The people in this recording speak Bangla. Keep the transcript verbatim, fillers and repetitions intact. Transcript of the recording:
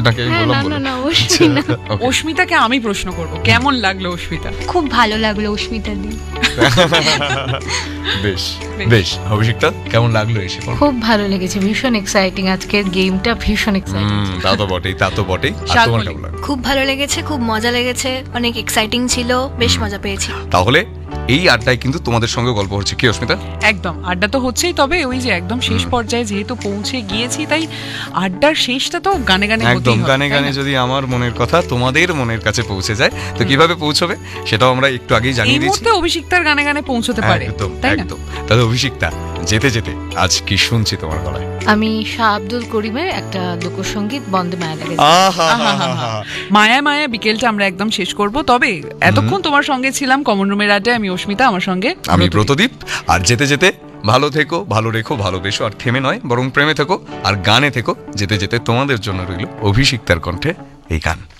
আপনাকে আমি বললাম বলে। না না অবশ্যই না। অস্মিতাকে আমি প্রশ্ন করব, কেমন লাগলো অস্মিতা? খুব ভালো লাগলো অস্মিতা দি। বেশ বেশ। অভিষিক্তা কেমন লাগলো এসে? খুব ভালো লেগেছে, ভীষণ এক্সাইটিং, আজকের গেমটা ভীষণ এক্সাইটিং। তা তো বটেই, তা তো বটেই। আর তোমার কেমন লাগলো? খুব ভালো লেগেছে, খুব মজা লেগেছে, অনেক এক্সাইটিং ছিল, বেশ মজা পেয়েছি। তাহলে এই আড্ডায় কিন্তু তোমাদের সঙ্গে গল্প হচ্ছে, কি অস্মিতা? একদম, আড্ডা তো হচ্ছেই, তবে ওই যে একদম শেষ পর্যায়ে যেহেতু পৌঁছে গিয়েছি, তাই আড্ডার শেষটা তো গানে গানে হতেই একদম হবে, গানে তাই গানে না? যদি আমার মনের কথা তোমাদের মনের কাছে পৌঁছে যায়, তো কিভাবে পৌঁছবে সেটাও আমরা একটু আগেই এই জানিয়ে দিয়েছি। মুহূর্তে অভিষিক্তার গানে গানে পৌঁছতে পারে, একদম তাই না? একদম। তাহলে অভিষিক্তা, যেতে যেতে আজ কি শুনছি তোমার গলায়? আমি শাহ আব্দুল করিমের একটা লোকসঙ্গীত বন্দে মায়া লেগেছে। আহা, মায়া মায়া বিকেলটা আমরা একদম শেষ করব। তবে এতক্ষণ তোমার সঙ্গে ছিলাম কমন রুমের আড্ডায়, আমি অস্মিতা, আমার সঙ্গে আমি ব্রতদীপ। আর যেতে যেতে ভালো থেকো, ভালো রেখো, ভালোবেসো, আর থেমে নয় বরং প্রেমে থেকো, আর গানে থেকো। যেতে যেতে তোমাদের জন্য রইল অভিষিক্তার কণ্ঠে এই গান।